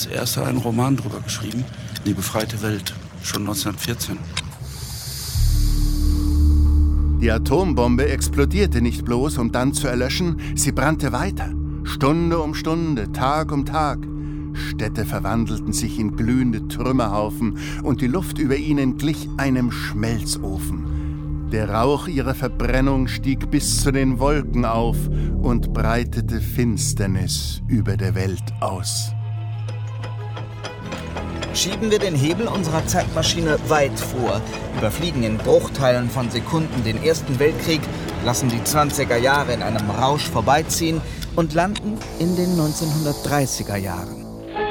als erster einen Roman drüber geschrieben, Die befreite Welt, schon 1914. Die Atombombe explodierte nicht bloß, um dann zu erlöschen, sie brannte weiter. Stunde um Stunde, Tag um Tag. Städte verwandelten sich in glühende Trümmerhaufen und die Luft über ihnen glich einem Schmelzofen. Der Rauch ihrer Verbrennung stieg bis zu den Wolken auf und breitete Finsternis über der Welt aus. Schieben wir den Hebel unserer Zeitmaschine weit vor, überfliegen in Bruchteilen von Sekunden den Ersten Weltkrieg, lassen die 20er Jahre in einem Rausch vorbeiziehen und landen in den 1930er Jahren.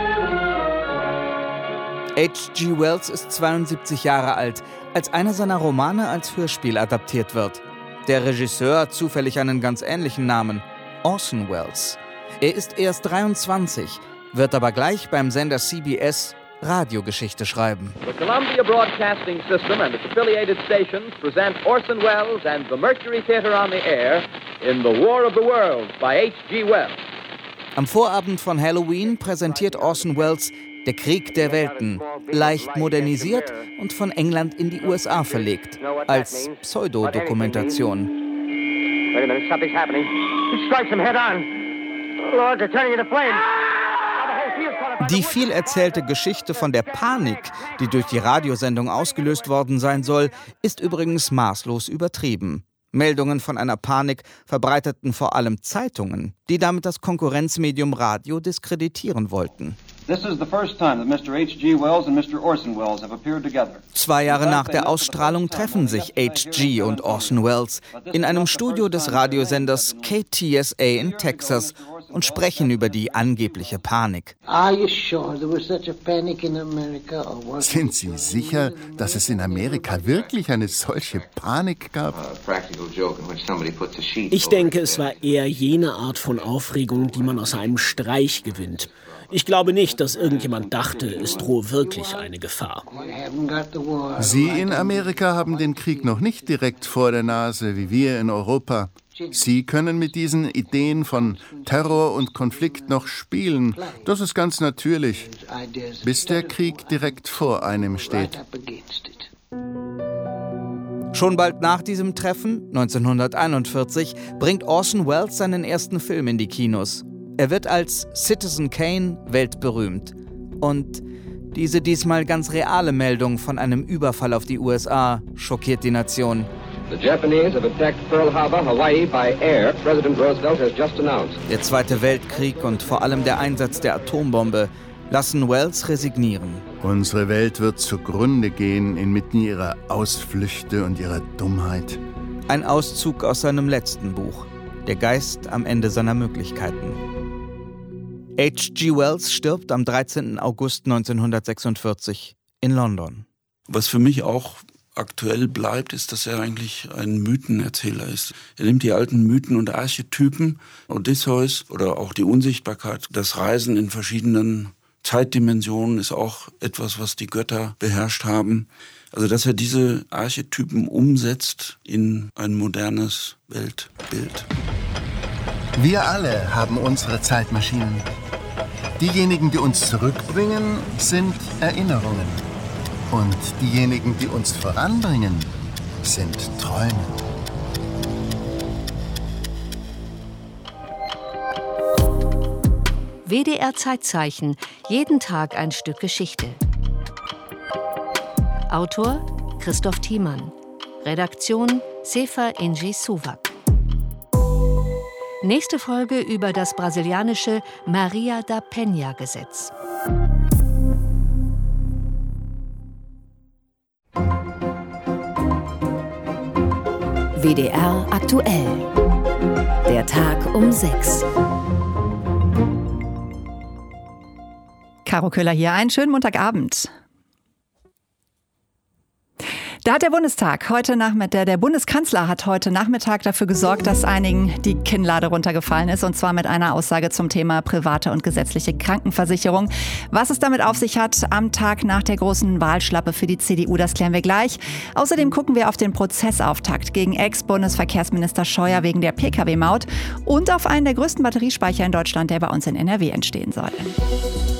H.G. Wells ist 72 Jahre alt, als einer seiner Romane als Hörspiel adaptiert wird. Der Regisseur hat zufällig einen ganz ähnlichen Namen, Orson Welles. Er ist erst 23, wird aber gleich beim Sender CBS Radiogeschichte schreiben. The Columbia Broadcasting System and its affiliated stations present Orson Welles and the Mercury Theatre on the Air in The War of the Worlds by H.G. Wells. Am Vorabend von Halloween präsentiert Orson Welles Der Krieg der Welten, leicht modernisiert und von England in die USA verlegt, als Pseudodokumentation. Wait a minute, something's happening. He strikes him head on. Lord, they're turning into flames. Die viel erzählte Geschichte von der Panik, die durch die Radiosendung ausgelöst worden sein soll, ist übrigens maßlos übertrieben. Meldungen von einer Panik verbreiteten vor allem Zeitungen, die damit das Konkurrenzmedium Radio diskreditieren wollten. 2 Jahre nach der Ausstrahlung treffen sich H.G. und Orson Welles in einem Studio des Radiosenders KTSA in Texas und sprechen über die angebliche Panik. Sind Sie sicher, dass es in Amerika wirklich eine solche Panik gab? Ich denke, es war eher jene Art von Aufregung, die man aus einem Streich gewinnt. Ich glaube nicht, dass irgendjemand dachte, es drohe wirklich eine Gefahr. Sie in Amerika haben den Krieg noch nicht direkt vor der Nase, wie wir in Europa. Sie können mit diesen Ideen von Terror und Konflikt noch spielen. Das ist ganz natürlich, bis der Krieg direkt vor einem steht. Schon bald nach diesem Treffen, 1941, bringt Orson Welles seinen ersten Film in die Kinos. Er wird als Citizen Kane weltberühmt. Und diese diesmal ganz reale Meldung von einem Überfall auf die USA schockiert die Nation. Der Zweite Weltkrieg und vor allem der Einsatz der Atombombe lassen Welles resignieren. Unsere Welt wird zugrunde gehen inmitten ihrer Ausflüchte und ihrer Dummheit. Ein Auszug aus seinem letzten Buch, Der Geist am Ende seiner Möglichkeiten. H.G. Wells stirbt am 13. August 1946 in London. Was für mich auch aktuell bleibt, ist, dass er eigentlich ein Mythenerzähler ist. Er nimmt die alten Mythen und Archetypen, Odysseus oder auch die Unsichtbarkeit, das Reisen in verschiedenen Zeitdimensionen ist auch etwas, was die Götter beherrscht haben. Also, dass er diese Archetypen umsetzt in ein modernes Weltbild. Wir alle haben unsere Zeitmaschinen. Diejenigen, die uns zurückbringen, sind Erinnerungen. Und diejenigen, die uns voranbringen, sind Träume. WDR Zeitzeichen. Jeden Tag ein Stück Geschichte. Autor Christoph Thiemann. Redaktion Sefer Inji Suwak. Nächste Folge über das brasilianische Maria da Penha-Gesetz. WDR aktuell. Der Tag um 6. Caro Köhler hier. Einen schönen Montagabend. Da hat der Bundestag der Bundeskanzler hat heute Nachmittag dafür gesorgt, dass einigen die Kinnlade runtergefallen ist, und zwar mit einer Aussage zum Thema private und gesetzliche Krankenversicherung. Was es damit auf sich hat am Tag nach der großen Wahlschlappe für die CDU, das klären wir gleich. Außerdem gucken wir auf den Prozessauftakt gegen Ex-Bundesverkehrsminister Scheuer wegen der Pkw-Maut und auf einen der größten Batteriespeicher in Deutschland, der bei uns in NRW entstehen soll.